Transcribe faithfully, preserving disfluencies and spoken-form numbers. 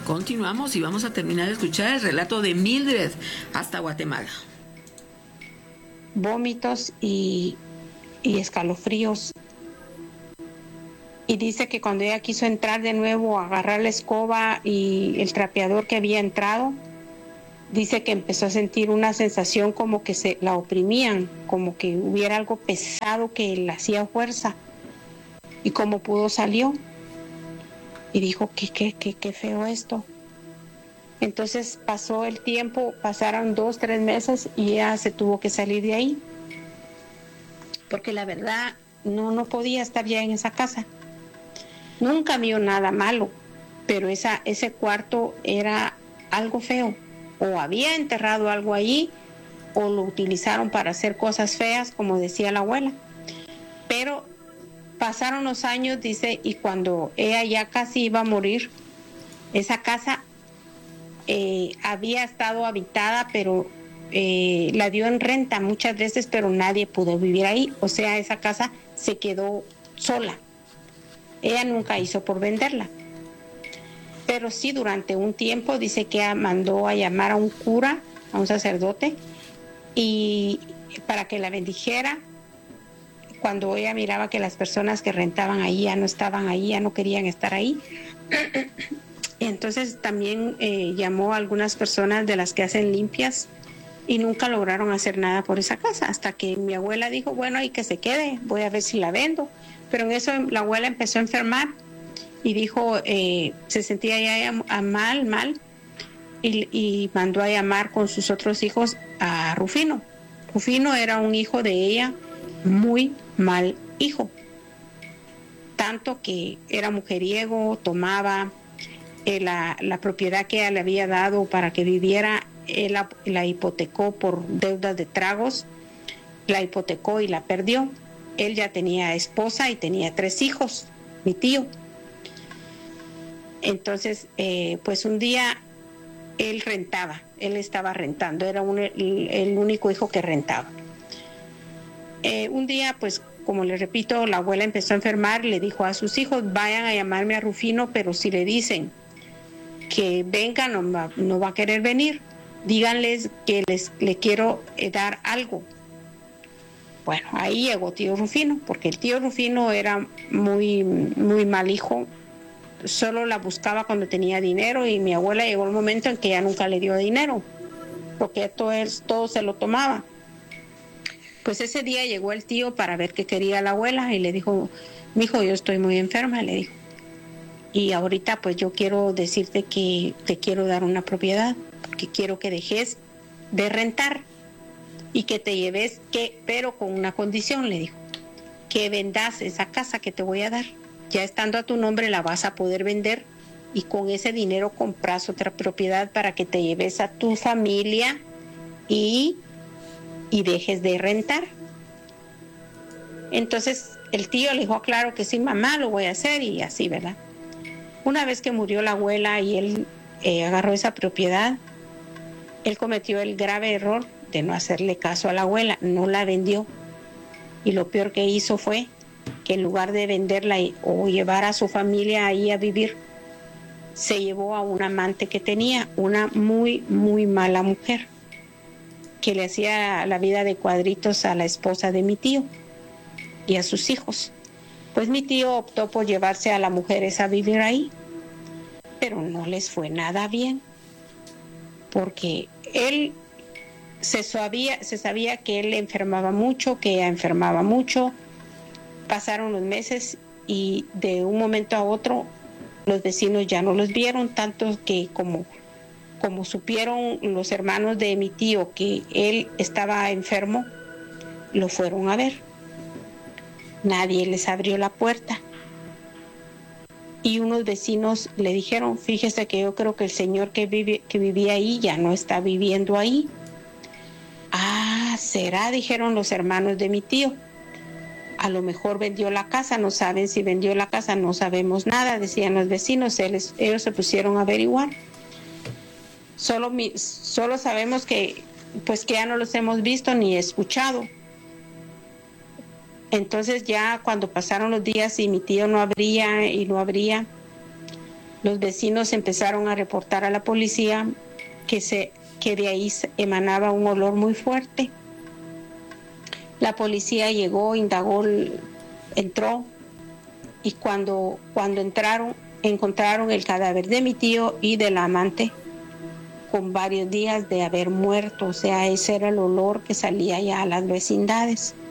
Continuamos y vamos a terminar de escuchar el relato de Mildred hasta Guatemala. Vómitos y, y escalofríos. Y dice que cuando ella quiso entrar de nuevo a agarrar la escoba y el trapeador que había entrado, dice que empezó a sentir una sensación como que se la oprimían, como que hubiera algo pesado que le hacía fuerza. Y como pudo salió. Y dijo, qué, qué, qué, qué feo esto. Entonces pasó el tiempo, pasaron dos, tres meses y ella se tuvo que salir de ahí. Porque la verdad, no, no podía estar ya en esa casa. Nunca vio nada malo, pero esa, ese cuarto era algo feo. O había enterrado algo allí, o lo utilizaron para hacer cosas feas, como decía la abuela. Pero pasaron los años, dice, y cuando ella ya casi iba a morir, esa casa eh, había estado habitada, pero eh, la dio en renta muchas veces, pero nadie pudo vivir ahí. O sea, esa casa se quedó sola. Ella nunca hizo por venderla. Pero sí, durante un tiempo dice que ella mandó a llamar a un cura, a un sacerdote, y para que la bendijera. Cuando ella miraba que las personas que rentaban ahí ya no estaban ahí, ya no querían estar ahí. Entonces también eh, llamó a algunas personas de las que hacen limpias y nunca lograron hacer nada por esa casa, hasta que mi abuela dijo, bueno, ahí que se quede, voy a ver si la vendo. Pero en eso la abuela empezó a enfermar y dijo, eh, se sentía ya mal, mal, y, y mandó a llamar con sus otros hijos a Rufino. Rufino era un hijo de ella, muy mal hijo, tanto que era mujeriego, tomaba eh, la, la propiedad que ella le había dado para que viviera, él la, la hipotecó por deudas de tragos, la hipotecó y la perdió. Él ya tenía esposa y tenía tres hijos, mi tío. Entonces, eh, pues un día él rentaba, él estaba rentando, era un, el, el único hijo que rentaba. Eh, un día, pues, como les repito, la abuela empezó a enfermar, le dijo a sus hijos, vayan a llamarme a Rufino, pero si le dicen que venga, no va, no va a querer venir. Díganles que les, le quiero eh, dar algo. Bueno, ahí llegó tío Rufino, porque el tío Rufino era muy, muy mal hijo, solo la buscaba cuando tenía dinero, y mi abuela llegó el momento en que ya nunca le dio dinero, porque todo, todo se lo tomaba. Pues ese día llegó el tío para ver qué quería la abuela y le dijo, mijo, yo estoy muy enferma, le dijo. Y ahorita pues yo quiero decirte que te quiero dar una propiedad, porque quiero que dejes de rentar y que te lleves, que, pero con una condición, le dijo, que vendas esa casa que te voy a dar. Ya estando a tu nombre la vas a poder vender y con ese dinero compras otra propiedad para que te lleves a tu familia y... y dejes de rentar. Entonces el tío le dijo, claro que sí, mamá, lo voy a hacer, y así, ¿verdad? Una vez que murió la abuela y él eh, agarró esa propiedad, él cometió el grave error de no hacerle caso a la abuela, no la vendió. Y lo peor que hizo fue que en lugar de venderla o llevar a su familia ahí a vivir, se llevó a un amante que tenía, una muy, muy mala mujer, que le hacía la vida de cuadritos a la esposa de mi tío y a sus hijos. Pues mi tío optó por llevarse a las mujeres a vivir ahí, pero no les fue nada bien, porque él se sabía, se sabía que él enfermaba mucho, que ella enfermaba mucho. Pasaron los meses y de un momento a otro los vecinos ya no los vieron, tanto que como Como supieron los hermanos de mi tío que él estaba enfermo, lo fueron a ver. Nadie les abrió la puerta. Y unos vecinos le dijeron, fíjese que yo creo que el señor que, vive, que vivía ahí ya no está viviendo ahí. Ah, será, dijeron los hermanos de mi tío. A lo mejor vendió la casa, no saben si vendió la casa, no sabemos nada, decían los vecinos, ellos, ellos se pusieron a averiguar. Solo, mi, solo sabemos que, pues que ya no los hemos visto ni escuchado. Entonces ya cuando pasaron los días y mi tío no abría y no abría, Los vecinos empezaron a reportar a la policía que, se, que de ahí emanaba un olor muy fuerte. La policía llegó, indagó, entró y cuando, cuando entraron encontraron el cadáver de mi tío y del amante con varios días de haber muerto. O sea, ese era el olor que salía ya a las vecindades.